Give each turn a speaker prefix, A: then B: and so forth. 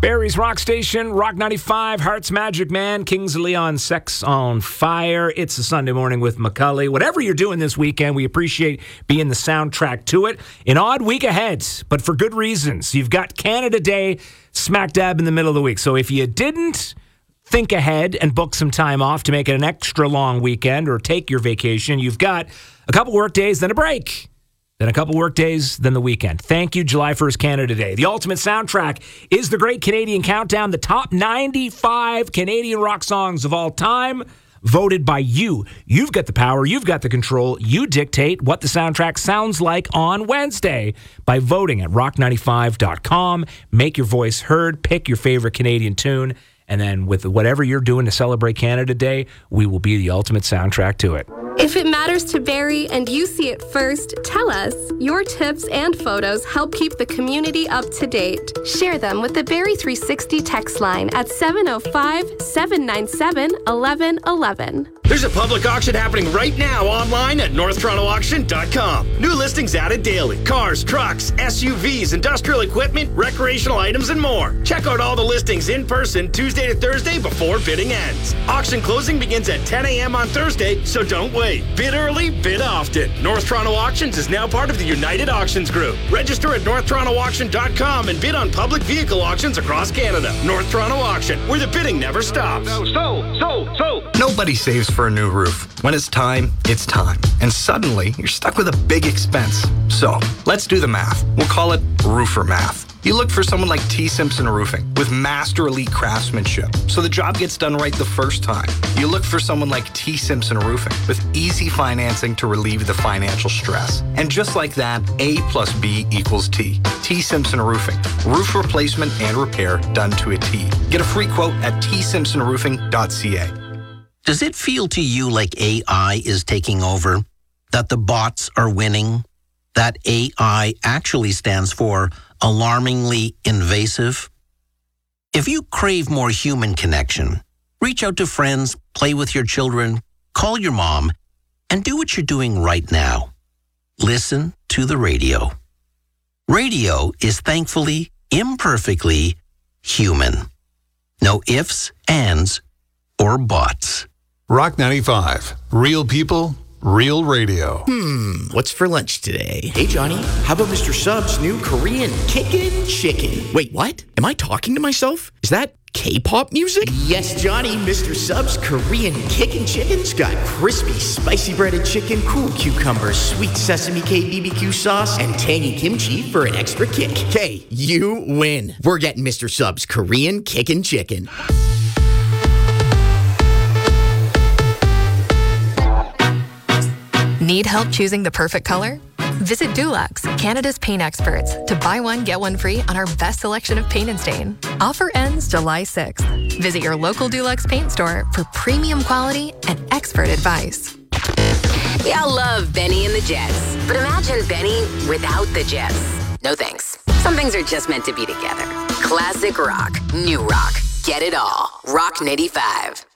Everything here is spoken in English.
A: Barrie's Rock Station, Rock 95, Heart's Magic Man, Kings of Leon, Sex on Fire. It's a Sunday morning with McCully. Whatever you're doing this weekend, we appreciate being the soundtrack to it. An odd week ahead, but for good reasons. You've got Canada Day smack dab in the middle of the week. So if you didn't think ahead and book some time off to make it an extra long weekend or take your vacation, you've got a couple work days, then a break. Then a couple work days, then the weekend. Thank you, July 1st, Canada Day. The ultimate soundtrack is the Great Canadian Countdown, the top 95 Canadian rock songs of all time, voted by you. You've got the power. You've got the control. You dictate what the soundtrack sounds like on Wednesday by voting at rock95.com. Make your voice heard. Pick your favorite Canadian tune. And then with whatever you're doing to celebrate Canada Day, we will be the ultimate soundtrack to it.
B: If it matters to Barrie and you see it first, tell us. Your tips and photos help keep the community up to date. Share them with the Barrie 360 text line at 705-797-1111.
C: There's a public auction happening right now online at NorthTorontoAuction.com. New listings added daily. Cars, trucks, SUVs, industrial equipment, recreational items, and more. Check out all the listings in person Tuesday to Thursday before bidding ends. Auction closing begins at 10 a.m. on Thursday, so don't wait. Bid early, bid often. North Toronto Auctions is now part of the United Auctions Group. Register at NorthTorontoAuction.com and bid on public vehicle auctions across Canada. North Toronto Auction, where the bidding never stops.
D: Nobody saves for a new roof. When it's time, it's time. And suddenly, you're stuck with a big expense. So, let's do the math. We'll call it roofer math. You look for someone like T. Simpson Roofing with master elite craftsmanship, so the job gets done right the first time. You look for someone like T. Simpson Roofing with easy financing to relieve the financial stress. And just like that, A plus B equals T. T. Simpson Roofing. Roof replacement and repair done to a T. Get a free quote at tsimpsonroofing.ca.
E: Does it feel to you like AI is taking over? That the bots are winning? That AI actually stands for alarmingly invasive? If you crave more human connection, reach out to friends, play with your children, call your mom, and do what you're doing right now. Listen to the radio. Radio is thankfully, imperfectly human. No ifs, ands, or buts.
F: Rock 95. Real people, real radio.
G: What's for lunch today? Hey, Johnny, how about Mr. Sub's new Korean Kickin' Chicken? Wait, what? Am I talking to myself? Is that K-pop music? Yes, Johnny, Mr. Sub's Korean Kickin' Chicken's got crispy, spicy breaded chicken, cool cucumbers, sweet sesame K BBQ sauce, and tangy kimchi for an extra kick. Okay, you win. We're getting Mr. Sub's Korean Kickin' Chicken.
H: Need help choosing the perfect color? Visit Dulux, Canada's paint experts, to buy one, get one free on our best selection of paint and stain. Offer ends July 6th. Visit your local Dulux paint store for premium quality and expert advice.
I: We all love Benny and the Jets, but imagine Benny without the Jets. No thanks. Some things are just meant to be together. Classic rock, new rock, get it all. Rock 95.